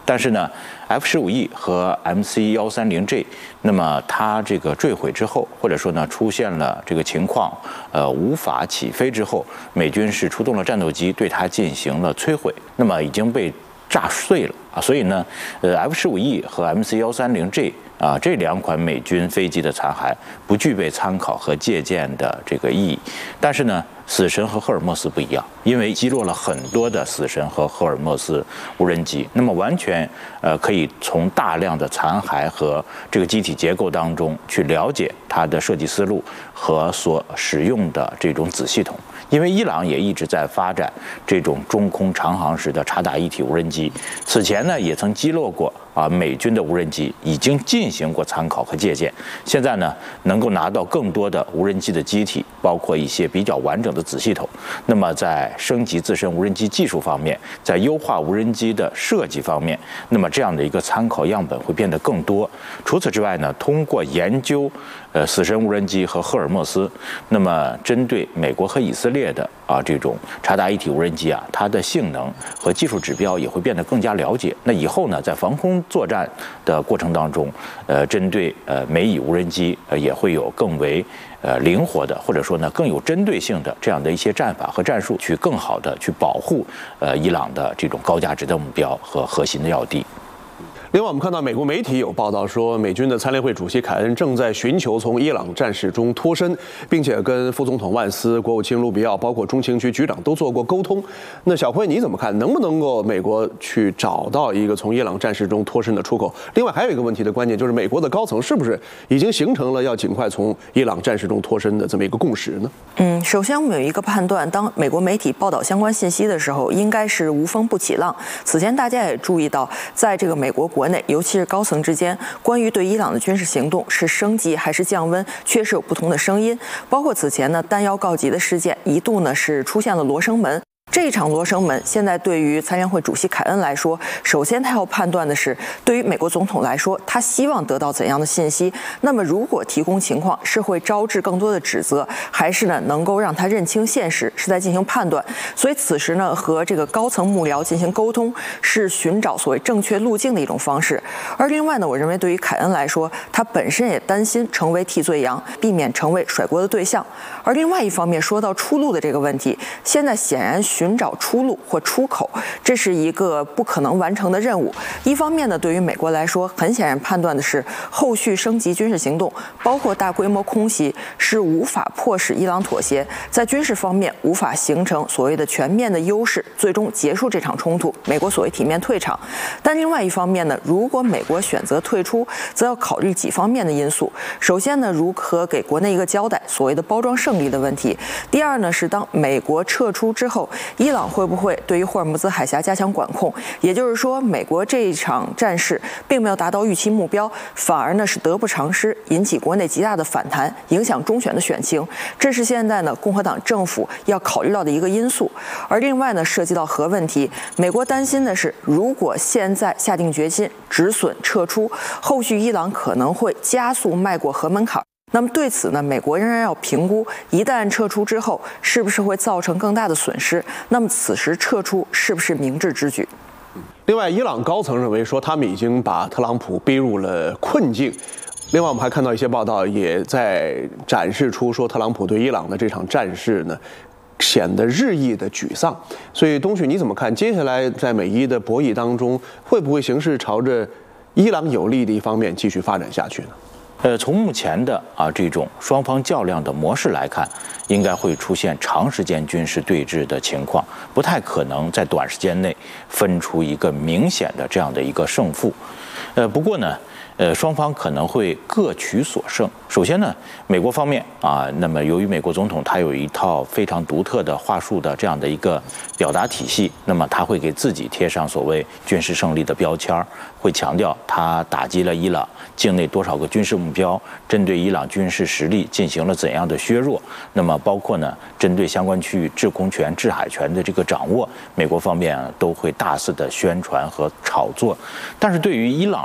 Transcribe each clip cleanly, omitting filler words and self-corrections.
但是呢 ，F-15E 和 MC-130J， 那么它这个坠毁之后，或者说呢出现了这个情况，无法起飞之后，美军是出动了战斗机对它进行了摧毁，那么已经被炸碎了啊，所以呢，F-15E 和 MC-130J 啊这2款美军飞机的残骸不具备参考和借鉴的这个意义，但是呢。死神和赫尔墨斯不一样，因为击落了很多的死神和赫尔墨斯无人机，那么完全可以从大量的残骸和这个机体结构当中去了解它的设计思路和所使用的这种子系统。因为伊朗也一直在发展这种中空长航时的察打一体无人机，此前呢也曾击落过美军的无人机，已经进行过参考和借鉴。现在呢能够拿到更多的无人机的机体，包括一些比较完整的子系统，那么在升级自身无人机技术方面，在优化无人机的设计方面，那么这样的一个参考样本会变得更多。除此之外呢，通过研究死神无人机和赫尔墨斯，那么针对美国和以色列的这种察打一体无人机它的性能和技术指标也会变得更加了解。那以后呢，在防空作战的过程当中，针对美以无人机也会有更为灵活的，或者说呢更有针对性的这样的一些战法和战术，去更好的去保护伊朗的这种高价值的目标和核心的要地。 另外，我们看到美国媒体有报道说，美军的参联会主席凯恩正在寻求从伊朗战事中脱身，并且跟副总统万斯、国务卿卢比奥，包括中情局局长都做过沟通。那小辉你怎么看？能不能够美国去找到一个从伊朗战事中脱身的出口？另外还有一个问题的关键就是，美国的高层是不是已经形成了要尽快从伊朗战事中脱身的这么一个共识呢？ 首先我们有一个判断，当美国媒体报道相关信息的时候，应该是无风不起浪。此前大家也注意到，在这个美国国内，尤其是高层之间，关于对伊朗的军事行动是升级还是降温，确实有不同的声音。包括此前呢弹药告急的事件，一度呢是出现了罗生门。这一场罗生门，现在对于参联会主席凯恩来说，首先他要判断的是，对于美国总统来说，他希望得到怎样的信息？那么，如果提供情况是会招致更多的指责，还是呢能够让他认清现实，是在进行判断？所以此时呢，和这个高层幕僚进行沟通，是寻找所谓正确路径的一种方式。而另外呢，我认为对于凯恩来说，他本身也担心成为替罪羊，避免成为甩锅的对象。而另外一方面，说到出路的这个问题，现在显然寻找出路或出口，这是一个不可能完成的任务。一方面呢，对于美国来说，很显然判断的是后续升级军事行动，包括大规模空袭，是无法迫使伊朗妥协，在军事方面无法形成所谓的全面的优势，最终结束这场冲突。美国所谓体面退场。但另外一方面呢，如果美国选择退出，则要考虑几方面的因素。首先呢，如何给国内一个交代，所谓的包装胜利的问题。第二呢，是当美国撤出之后，伊朗会不会对于霍尔木兹海峡加强管控？也就是说，美国这一场战事并没有达到预期目标，反而呢是得不偿失，引起国内极大的反弹，影响中选的选情。这是现在呢共和党政府要考虑到的一个因素。而另外呢，涉及到核问题，美国担心的是，如果现在下定决心止损撤出，后续伊朗可能会加速迈过核门槛。那么对此呢，美国仍然要评估，一旦撤出之后，是不是会造成更大的损失？那么此时撤出是不是明智之举？ 另外，伊朗高层认为说，他们已经把特朗普逼入了困境。另外，我们还看到一些报道也在展示出说，特朗普对伊朗的这场战事呢，显得日益的沮丧。所以，东旭你怎么看？接下来在美伊的博弈当中，会不会形势朝着伊朗有利的一方面继续发展下去呢？ 从目前的这种双方较量的模式来看，应该会出现长时间军事对峙的情况，不太可能在短时间内分出一个明显的这样的一个胜负。不过呢，双方可能会各取所胜。首先呢，美国方面那么由于美国总统他有一套非常独特的话术的这样的一个表达体系，那么他会给自己贴上所谓军事胜利的标签，会强调他打击了伊朗境内多少个军事目标，针对伊朗军事实力进行了怎样的削弱，那么包括呢针对相关区域制空权、制海权的这个掌握，美国方面都会大肆的宣传和炒作。但是对于伊朗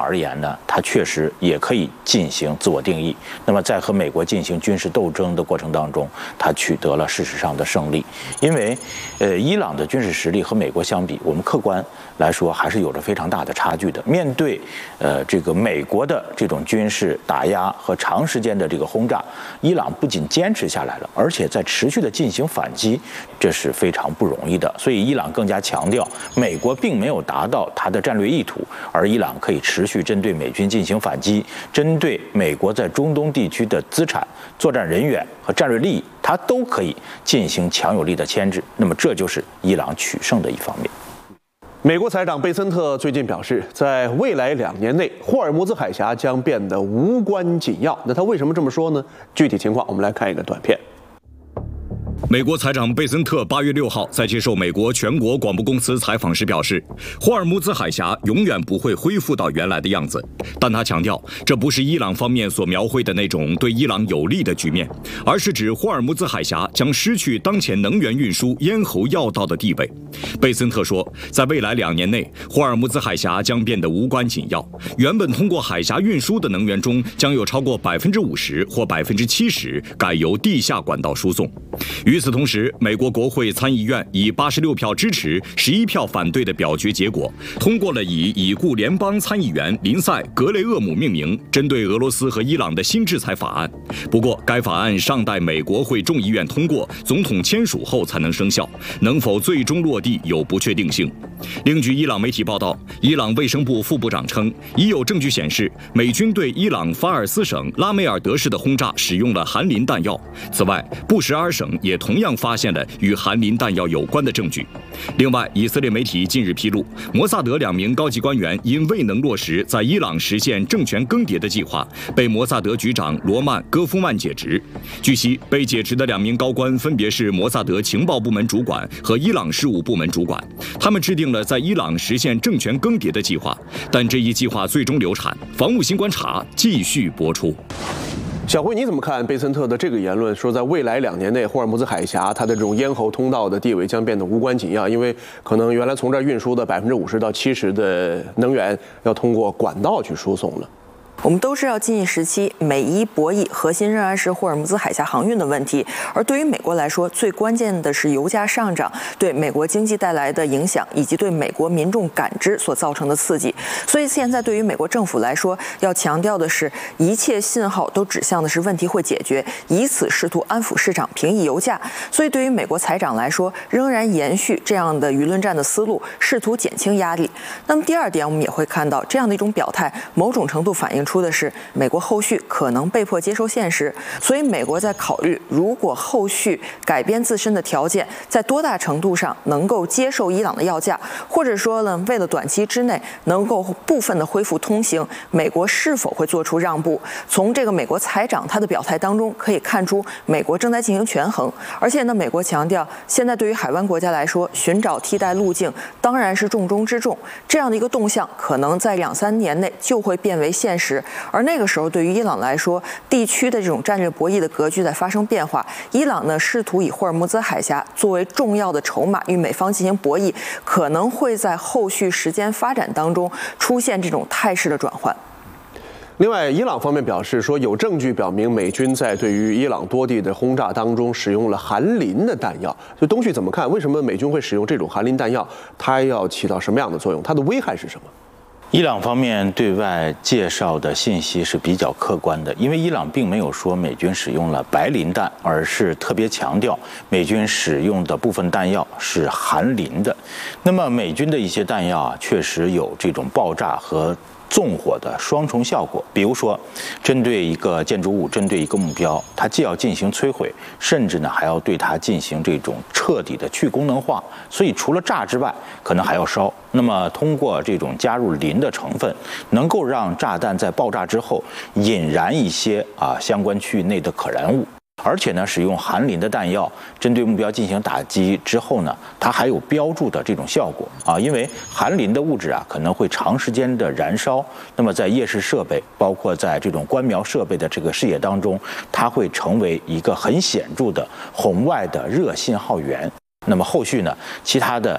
而言呢，它确实也可以进行自我定义。那么在和美国进行军事斗争的过程当中，它取得了事实上的胜利。因为，伊朗的军事实力和美国相比，我们客观来说还是有着非常大的差距的。面对这个美国的这种军事打压和长时间的这个轰炸，伊朗不仅坚持下来了，而且在持续的进行反击，这是非常不容易的。所以伊朗更加强调，美国并没有达到它的战略意图，而伊朗可以持续针对美军进行反击，针对美国在中东地区的资产、作战人员和战略利益，它都可以进行强有力的牵制。那么这就是伊朗取胜的一方面。 美国财长贝森特最近表示，在未来2年内，霍尔木兹海峡将变得无关紧要。那他为什么这么说呢？具体情况我们来看一个短片。 美国财长贝森特8月6号在接受美国全国广播公司采访时表示，霍尔木兹海峡永远不会恢复到原来的样子，但他强调，这不是伊朗方面所描绘的那种对伊朗有利的局面，而是指霍尔木兹海峡将失去当前能源运输咽喉要道的地位。贝森特说，在未来2年内，霍尔木兹海峡将变得无关紧要，原本通过海峡运输的能源中，将有超过50%或70%改由地下管道输送。与此同时，美国国会参议院以86票支持、11票反对的表决结果，通过了以已故联邦参议员林赛·格雷厄姆命名、针对俄罗斯和伊朗的新制裁法案。不过，该法案尚待美国会众议院通过、总统签署后才能生效，能否最终落地有不确定性。另据伊朗媒体报道，伊朗卫生部副部长称，已有证据显示，美军对伊朗法尔斯省拉梅尔德市的轰炸使用了含磷弹药。此外，布什尔省也同样发现了与含磷弹药有关的证据。另外，以色列媒体近日披露，摩萨德2名高级官员因未能落实在伊朗实现政权更迭的计划，被摩萨德局长罗曼·戈夫曼解职。据悉，被解职的2名高官分别是摩萨德情报部门主管和伊朗事务部门主管，他们制定了在伊朗实现政权更迭的计划，但这一计划最终流产。防务新观察继续播出。 小辉，你怎么看贝森特的这个言论？说在未来2年内，霍尔木兹海峡它的这种咽喉通道的地位将变得无关紧要，因为可能原来从这儿运输的50%到70%的能源要通过管道去输送了。 我们都知道，近一时期美伊博弈核心仍然是霍尔木兹海峡航运的问题，而对于美国来说，最关键的是油价上涨对美国经济带来的影响，以及对美国民众感知所造成的刺激。所以现在对于美国政府来说，要强调的是，一切信号都指向的是问题会解决，以此试图安抚市场，平抑油价。所以对于美国财长来说，仍然延续这样的舆论战的思路，试图减轻压力。那么第二点，我们也会看到这样的一种表态，某种程度反映出的是美国后续可能被迫接受现实，所以美国在考虑，如果后续改变自身的条件，在多大程度上能够接受伊朗的要价，或者说呢，为了短期之内能够部分的恢复通行，美国是否会做出让步？从这个美国财长他的表态当中可以看出，美国正在进行权衡。而且呢，美国强调，现在对于海湾国家来说，寻找替代路径当然是重中之重。这样的一个动向，可能在2-3年内就会变为现实。而那个时候，对于伊朗来说，地区的这种战略博弈的格局在发生变化。伊朗呢，试图以霍尔木兹海峡作为重要的筹码与美方进行博弈，可能会在后续时间发展当中出现这种态势的转换。 另外，伊朗方面表示说，有证据表明美军在对于伊朗多地的轰炸当中使用了含磷的弹药。就东旭怎么看？为什么美军会使用这种含磷弹药？它要起到什么样的作用？它的危害是什么？ 伊朗方面对外介绍的信息是比较客观的，因为伊朗并没有说美军使用了白磷弹，而是特别强调美军使用的部分弹药是含磷的。那么美军的一些弹药啊，确实有这种爆炸和纵火的双重效果。比如说，针对一个建筑物，针对一个目标，它既要进行摧毁，甚至呢还要对它进行这种彻底的去功能化。所以除了炸之外，可能还要烧。那么通过这种加入磷的成分，能够让炸弹在爆炸之后引燃一些相关区域内的可燃物。而且呢，使用含磷的弹药针对目标进行打击之后呢，它还有标注的这种效果因为含磷的物质可能会长时间的燃烧，那么在夜视设备，包括在这种观瞄设备的这个视野当中，它会成为一个很显著的红外的热信号源。那么后续呢，其他的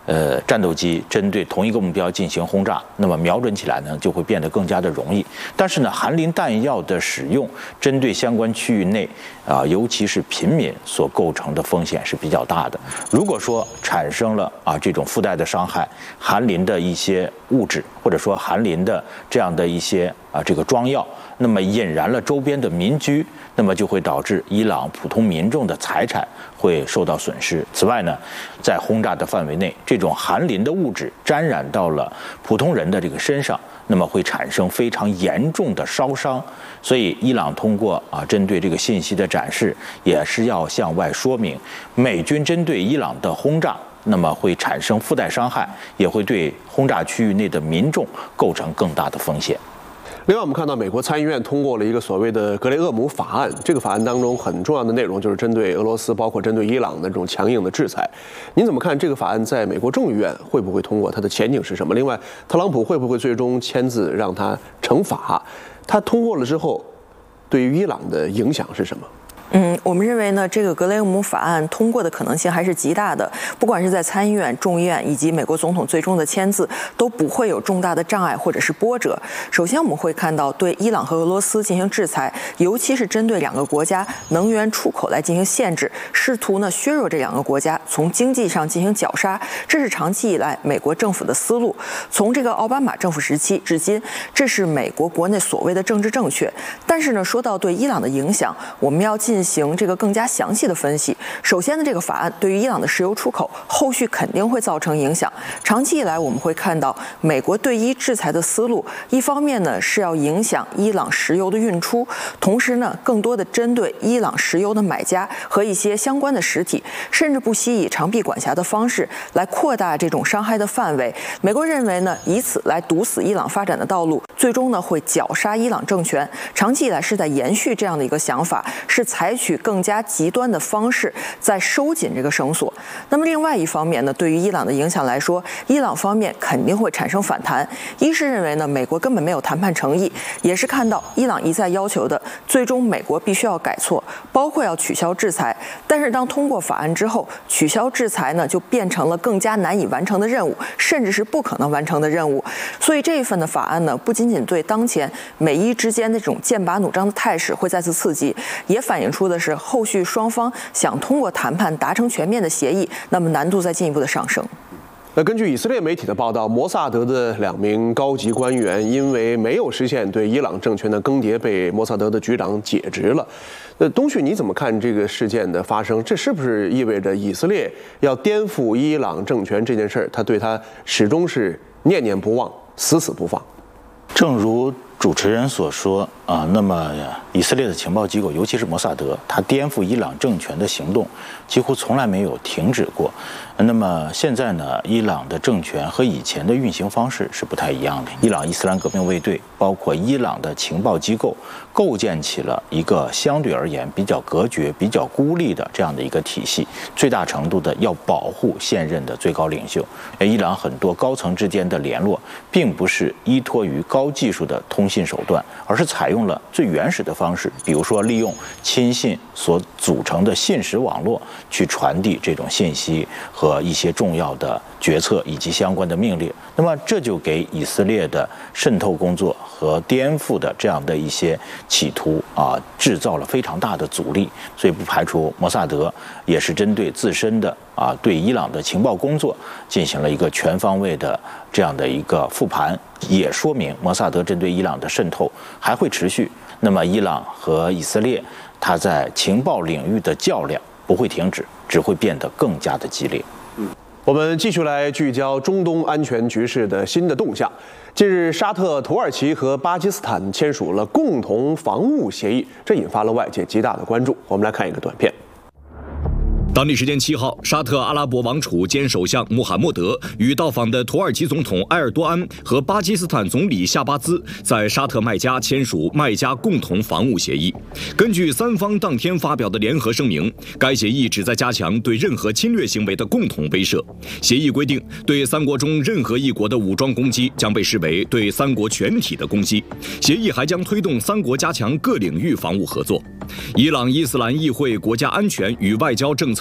战斗机针对同一个目标进行轰炸，那么瞄准起来呢就会变得更加的容易。但是呢，含磷弹药的使用针对相关区域内尤其是平民所构成的风险是比较大的。如果说产生了这种附带的伤害，含磷的一些物质，或者说含磷的这样的一些这个装药，那么引燃了周边的民居，那么就会导致伊朗普通民众的财产会受到损失。此外呢，在轰炸的范围内，这种含磷的物质沾染到了普通人的这个身上，那么会产生非常严重的烧伤。所以伊朗通过针对这个信息的展示，也是要向外说明，美军针对伊朗的轰炸那么会产生附带伤害，也会对轰炸区域内的民众构成更大的风险。 另外，我们看到美国参议院通过了一个所谓的格雷厄姆法案，这个法案当中很重要的内容就是针对俄罗斯，包括针对伊朗的这种强硬的制裁。您怎么看这个法案在美国众议院会不会通过？它的前景是什么？另外，特朗普会不会最终签字让它惩罚？它通过了之后，对于伊朗的影响是什么？ 我们认为呢，这个格雷厄姆法案通过的可能性还是极大的，不管是在参议院、众议院以及美国总统最终的签字，都不会有重大的障碍或者是波折。首先，我们会看到对伊朗和俄罗斯进行制裁，尤其是针对两个国家能源出口来进行限制，试图呢削弱这两个国家，从经济上进行绞杀。这是长期以来美国政府的思路，从这个奥巴马政府时期至今，这是美国国内所谓的政治正确。但是呢，说到对伊朗的影响，我们要进行这个更加详细的分析。首先呢，这个法案对于伊朗的石油出口后续肯定会造成影响。长期以来，我们会看到美国对伊制裁的思路，一方面呢是要影响伊朗石油的运出，同时呢更多的针对伊朗石油的买家和一些相关的实体，甚至不惜以长臂管辖的方式来扩大这种伤害的范围。美国认为呢，以此来堵死伊朗发展的道路，最终呢会绞杀伊朗政权。长期以来是在延续这样的一个想法，是采取更加极端的方式在收紧这个绳索。那么另外一方面呢，对于伊朗的影响来说，伊朗方面肯定会产生反弹。一是认为呢，美国根本没有谈判诚意，也是看到伊朗一再要求的，最终美国必须要改错，包括要取消制裁。但是当通过法案之后，取消制裁呢就变成了更加难以完成的任务，甚至是不可能完成的任务。所以这一份的法案呢，不仅仅对当前美伊之间的这种剑拔弩张的态势会再次刺激，也反映出的是后续双方想通过谈判达成全面的协议，那么难度再进一步的上升。 根据以色列媒体的报道，摩萨德的2名高级官员因为没有实现对伊朗政权的更迭，被摩萨德的局长解职了。东旭，你怎么看这个事件的发生？这是不是意味着以色列要颠覆伊朗政权这件事儿，他对他始终是念念不忘、死死不放？ 正如主持人所说那么以色列的情报机构，尤其是摩萨德，他颠覆伊朗政权的行动几乎从来没有停止过。那么现在呢，伊朗的政权和以前的运行方式是不太一样的。伊朗伊斯兰革命卫队，包括伊朗的情报机构，构建起了一个相对而言比较隔绝、比较孤立的这样的一个体系，最大程度的要保护现任的最高领袖。伊朗很多高层之间的联络，并不是依托于高技术的通信手段，而是采用了最原始的方式，比如说利用亲信所组成的信使网络去传递这种信息和一些重要的决策以及相关的命令。那么这就给以色列的渗透工作和颠覆的这样的一些企图制造了非常大的阻力。所以不排除摩萨德也是针对自身的对伊朗的情报工作进行了一个全方位的这样的一个复盘，也说明摩萨德针对伊朗的渗透还会持续。那么伊朗和以色列它在情报领域的较量不会停止，只会变得更加的激烈。 我们继续来聚焦中东安全局势的新的动向。近日，沙特、土耳其和巴基斯坦签署了共同防务协议，这引发了外界极大的关注。我们来看一个短片。 当地时间7号，沙特阿拉伯王储兼首相穆罕默德与到访的土耳其总统埃尔多安和巴基斯坦总理夏巴兹在沙特麦加签署麦加共同防务协议。根据三方当天发表的联合声明，该协议旨在加强对任何侵略行为的共同威慑。协议规定，对三国中任何一国的武装攻击将被视为对三国全体的攻击。协议还将推动三国加强各领域防务合作。伊朗伊斯兰议会国家安全与外交政策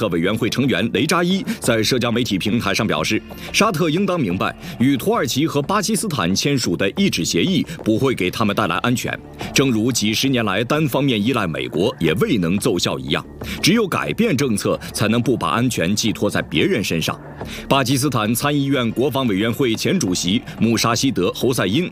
特委员会成员雷扎伊在社交媒体平台上表示，沙特应当明白，与土耳其和巴基斯坦签署的一纸协议不会给他们带来安全，正如几十年来单方面依赖美国也未能奏效一样，只有改变政策，才能不把安全寄托在别人身上。巴基斯坦参议院国防委员会前主席穆沙希德·侯赛因